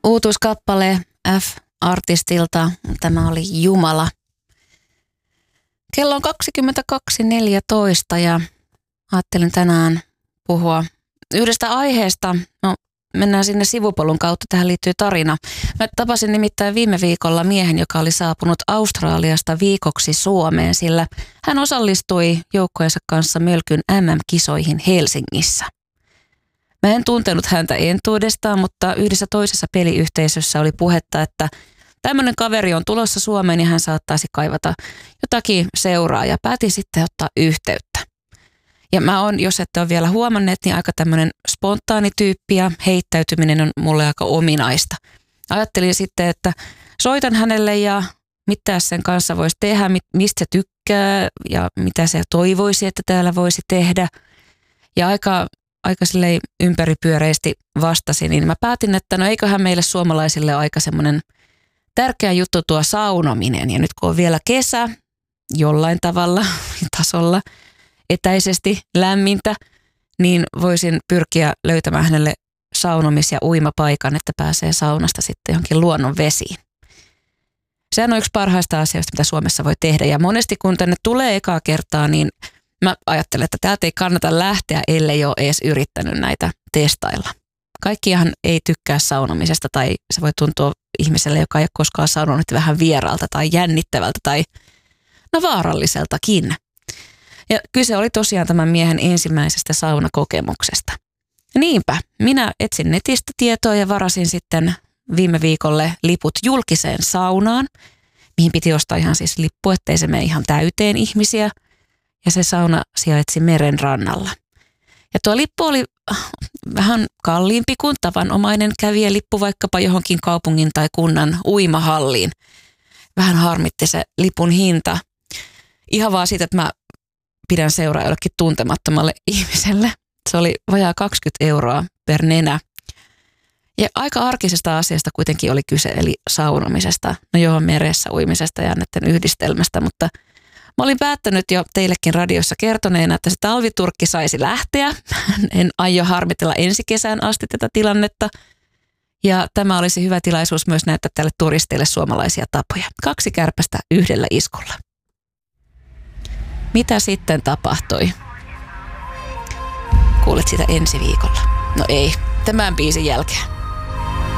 uutuuskappale F-artistilta. Tämä oli Jumala. Kello on 22.14 ja ajattelin tänään puhua yhdestä aiheesta. No, mennään sinne sivupolun kautta. Tähän liittyy tarina. Mä tapasin nimittäin viime viikolla miehen, joka oli saapunut Australiasta viikoksi Suomeen, sillä hän osallistui joukkojensa kanssa Mölkyn MM-kisoihin Helsingissä. Mä en tuntenut häntä entuudestaan, mutta yhdessä toisessa peliyhteisössä oli puhetta, että tämmöinen kaveri on tulossa Suomeen ja hän saattaisi kaivata jotakin seuraa ja päätin sitten ottaa yhteyttä. Ja mä oon, jos ette ole vielä huomanneet, niin aika tämmöinen spontaani tyyppi ja heittäytyminen on mulle aika ominaista. Ajattelin sitten, että soitan hänelle ja mitä sen kanssa voisi tehdä, mistä se tykkää ja mitä se toivoisi, että täällä voisi tehdä. Ja aika silleen ympäripyöreästi vastasin, niin mä päätin, että no eiköhän meille suomalaisille ole aika semmoinen tärkeä juttu tuo saunominen. Ja nyt kun on vielä kesä jollain tavalla tasolla etäisesti lämmintä, niin voisin pyrkiä löytämään hänelle saunomis- ja uimapaikan, että pääsee saunasta sitten johonkin luonnon vesiin. Sehän on yksi parhaista asioista, mitä Suomessa voi tehdä. Ja monesti kun tänne tulee ekaa kertaa, niin mä ajattelen, että täältä ei kannata lähteä, ellei ole edes yrittänyt näitä testailla. Kaikkihan ei tykkää saunomisesta tai se voi tuntua ihmiselle, joka ei ole koskaan saunonut, vähän vieraalta tai jännittävältä tai vaaralliseltakin. Ja kyse oli tosiaan tämän miehen ensimmäisestä saunakokemuksesta. Ja niinpä, minä etsin netistä tietoa ja varasin sitten viime viikolle liput julkiseen saunaan, mihin piti ostaa ihan siis lippu, ettei se mene ihan täyteen ihmisiä. Ja se sauna sijaitsi meren rannalla. Ja tuo lippu oli vähän kalliimpi kuin tavanomainen kävijälippu vaikkapa johonkin kaupungin tai kunnan uimahalliin. Vähän harmitti se lipun hinta. Ihan vaan siitä, että mä pidän seuraa jollekin tuntemattomalle ihmiselle. Se oli vajaa 20 € per nenä. Ja aika arkisesta asiasta kuitenkin oli kyse, eli saunomisesta. No joo, meressä uimisesta ja näiden yhdistelmästä, mutta mä olin päättänyt jo teillekin radiossa kertoneena, että se talviturkki saisi lähteä. En aio harmitella ensi kesään asti tätä tilannetta. Ja tämä olisi hyvä tilaisuus myös näyttää tälle turisteille suomalaisia tapoja. 2 kärpästä yhdellä iskulla. Mitä sitten tapahtui? Kuulet sitä ensi viikolla. No ei, tämän biisin jälkeen.